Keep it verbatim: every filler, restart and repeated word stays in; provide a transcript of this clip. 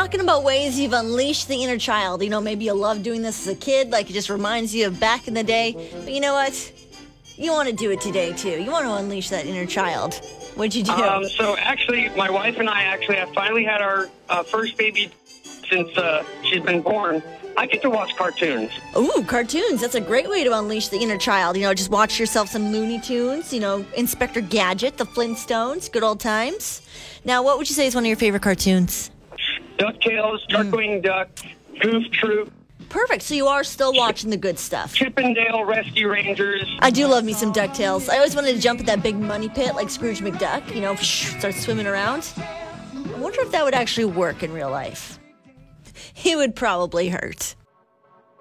talking about ways you've unleashed the inner child. You know, maybe you loved doing this as a kid, like it just reminds you of back in the day. But you know what? You want to do it today, too. You want to unleash that inner child. What'd you do? Um, so actually, my wife and I actually have finally had our uh, first baby since uh, she's been born. I get to watch cartoons. Ooh, cartoons. That's a great way to unleash the inner child. You know, just watch yourself some Looney Tunes, you know, Inspector Gadget, the Flintstones, good old times. Now, what would you say is one of your favorite cartoons? DuckTales, Darkwing mm. Duck, Goof Troop. Perfect. So you are still watching the good stuff. Chippendale Rescue Rangers. I do love me some DuckTales. I always wanted to jump at that big money pit like Scrooge McDuck, you know, start swimming around. I wonder if that would actually work in real life. He would probably hurt.